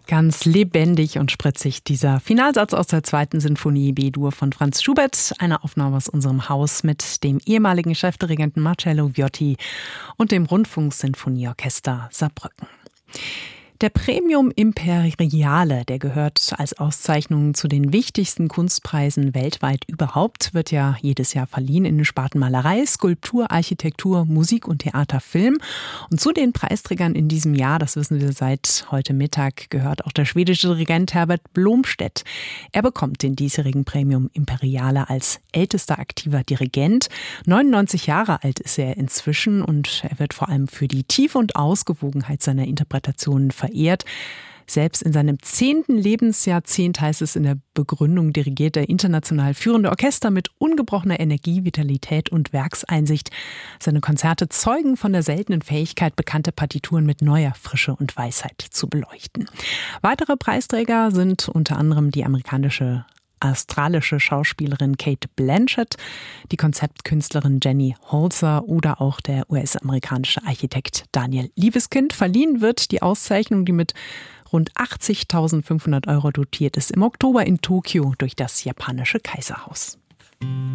Ganz lebendig und spritzig dieser Finalsatz aus der 2. Sinfonie B-Dur von Franz Schubert. Eine Aufnahme aus unserem Haus mit dem ehemaligen Chefdirigenten Marcello Viotti und dem Rundfunksinfonieorchester Saarbrücken. Der Premium Imperiale, der gehört als Auszeichnung zu den wichtigsten Kunstpreisen weltweit überhaupt, wird ja jedes Jahr verliehen in den Sparten Malerei, Skulptur, Architektur, Musik und Theater, Film. Und zu den Preisträgern in diesem Jahr, das wissen wir seit heute Mittag, gehört auch der schwedische Dirigent Herbert Blomstedt. Er bekommt den diesjährigen Premium Imperiale als ältester aktiver Dirigent. 99 Jahre alt ist er inzwischen und er wird vor allem für die Tiefe und Ausgewogenheit seiner Interpretationen verehrt. Selbst in seinem 10. Lebensjahrzehnt, heißt es in der Begründung, dirigiert er international führende Orchester mit ungebrochener Energie, Vitalität und Werkseinsicht. Seine Konzerte zeugen von der seltenen Fähigkeit, bekannte Partituren mit neuer Frische und Weisheit zu beleuchten. Weitere Preisträger sind unter anderem die australische Schauspielerin Cate Blanchett, die Konzeptkünstlerin Jenny Holzer oder auch der US-amerikanische Architekt Daniel Liebeskind. Verliehen wird die Auszeichnung, die mit rund 80.500 € dotiert ist, im Oktober in Tokio durch das japanische Kaiserhaus.